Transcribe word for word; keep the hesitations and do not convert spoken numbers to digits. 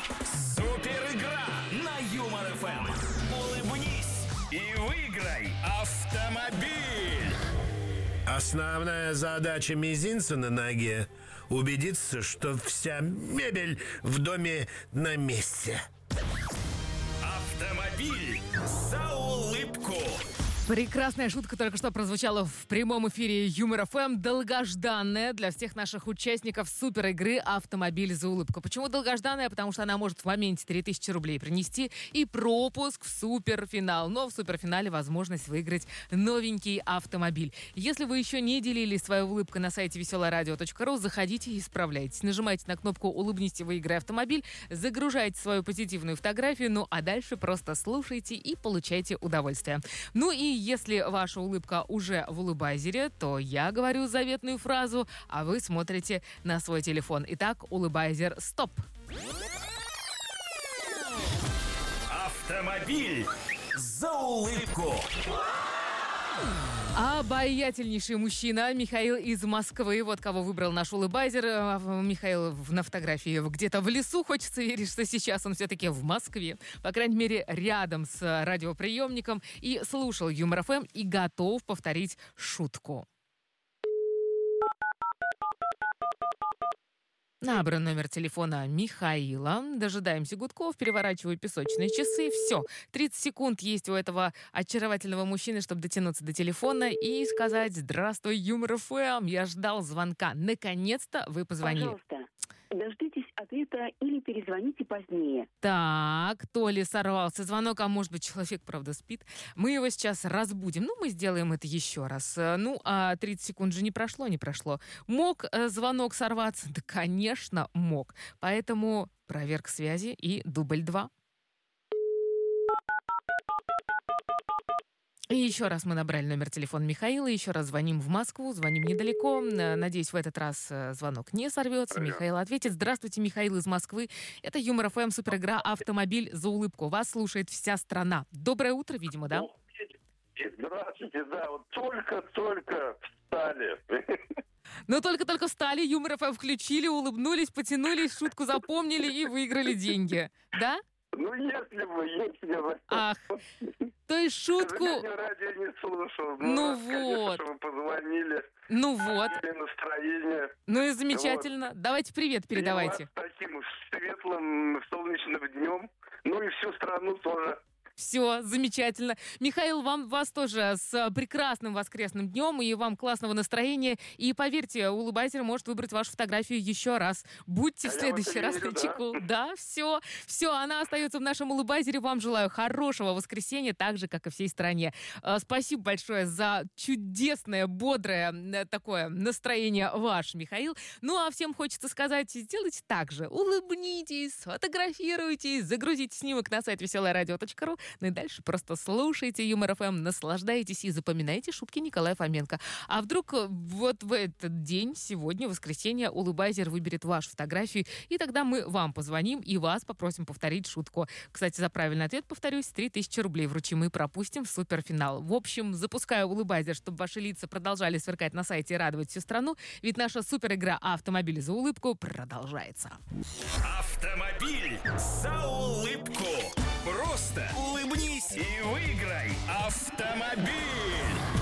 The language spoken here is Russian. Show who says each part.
Speaker 1: Супер игра на Юмор эф эм. Улыбнись и выиграй автомобиль.
Speaker 2: Основная задача мизинца на ноге – убедиться, что вся мебель в доме на месте.
Speaker 1: Автомобиль за улыбку.
Speaker 3: Прекрасная шутка только что прозвучала в прямом эфире Юмор эф эм. Долгожданная для всех наших участников супер игры «Автомобиль за улыбку». Почему долгожданная? Потому что она может в моменте три тысячи рублей принести и пропуск в суперфинал. Но в суперфинале возможность выиграть новенький автомобиль. Если вы еще не делились своей улыбкой на сайте веселое радио точка ру, заходите и исправляйтесь. Нажимайте на кнопку «Улыбнись и выиграй автомобиль», загружайте свою позитивную фотографию, ну а дальше просто слушайте и получайте удовольствие. Ну и если ваша улыбка уже в улыбайзере, то я говорю заветную фразу, а вы смотрите на свой телефон. Итак, улыбайзер, стоп!
Speaker 1: Автомобиль за улыбку.
Speaker 3: Обаятельнейший мужчина Михаил из Москвы. Вот кого выбрал наш улыбайзер. Михаил на фотографии где-то в лесу. Хочется верить, что сейчас он все-таки в Москве. По крайней мере, рядом с радиоприемником. И слушал Юмор эф эм и готов повторить шутку. Набран номер телефона Михаила. Дожидаемся гудков, переворачиваю песочные часы. Все, тридцать секунд есть у этого очаровательного мужчины, чтобы дотянуться до телефона и сказать: «Здравствуй, Юмор эф эм, я ждал звонка». Наконец-то вы позвонили.
Speaker 4: Пожалуйста, дождитесь ответа или перезвоните позднее.
Speaker 3: Так, то ли сорвался звонок, а может быть, человек, правда, спит. Мы его сейчас разбудим. Ну, мы сделаем это еще раз. Ну, а тридцать секунд же не прошло, не прошло. Мог э, звонок сорваться? Да, конечно, мог. Поэтому проверка связи и дубль два. И еще раз мы набрали номер телефона Михаила, еще раз звоним в Москву, звоним недалеко. Надеюсь, в этот раз звонок не сорвется. Михаил ответит. Здравствуйте, Михаил из Москвы. Это Юмор эф эм, суперигра «Автомобиль за улыбку». Вас слушает вся страна. Доброе утро, видимо, да?
Speaker 5: Здравствуйте, да, вот только-только встали.
Speaker 3: Ну, только-только встали, Юмор эф эм включили, улыбнулись, потянулись, шутку запомнили и выиграли деньги. Да?
Speaker 5: Ну, если бы, если бы.
Speaker 3: Ах, то есть шутку...
Speaker 5: Я радио не слушал.
Speaker 3: Ну
Speaker 5: раз, конечно,
Speaker 3: вот.
Speaker 5: что вы позвонили.
Speaker 3: Ну вот.
Speaker 5: Настроение.
Speaker 3: Ну и замечательно. Вот. Давайте привет передавайте.
Speaker 5: И вас таким светлым солнечным днем. Ну и всю страну тоже.
Speaker 3: Все, замечательно. Михаил, вам вас тоже с прекрасным воскресным днем и вам классного настроения. И поверьте, улыбайзер может выбрать вашу фотографию еще раз. Будьте а в следующий раз на чеку. Да, все, все, она остается в нашем улыбайзере. Вам желаю хорошего воскресенья, так же, как и всей стране. Спасибо большое за чудесное, бодрое такое настроение ваш, Михаил. Ну, а всем хочется сказать, сделайте так же. Улыбнитесь, сфотографируйтесь, загрузите снимок на сайт веселое радио точка ру. Ну и дальше просто слушайте Юмор эф эм, наслаждайтесь и запоминайте шутки Николая Фоменко. А вдруг вот в этот день, сегодня, воскресенье, улыбайзер выберет вашу фотографию, и тогда мы вам позвоним и вас попросим повторить шутку. Кстати, за правильный ответ, повторюсь, три тысячи рублей вручим и пропустим в суперфинал. В общем, запускаю улыбайзер, чтобы ваши лица продолжали сверкать на сайте и радовать всю страну, ведь наша суперигра «Автомобиль за улыбку» продолжается.
Speaker 1: Автомобиль за улыбку. Просто улыбнись и выиграй автомобиль.